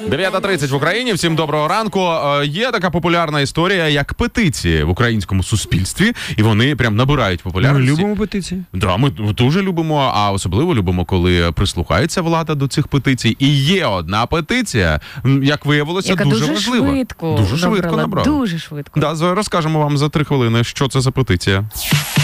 9:30 в Україні. Всім доброго ранку. Є така популярна історія, як петиції в українському суспільстві, і вони прям набирають популярності. Ми любимо петиції. Да, ми дуже любимо, а особливо любимо, коли прислухається влада до цих петицій. І є одна петиція, як виявилося, яка дуже важлива. Дуже швидко набрала. Дуже швидко. Да, розкажемо вам за 3 хвилини, що це за петиція.